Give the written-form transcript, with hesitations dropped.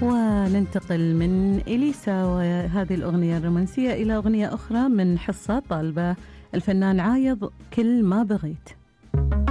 وننتقل من إليسا وهذه الأغنية الرومانسية إلى أغنية أخرى من حصة طالبة الفنان عايض، كل ما بغيت.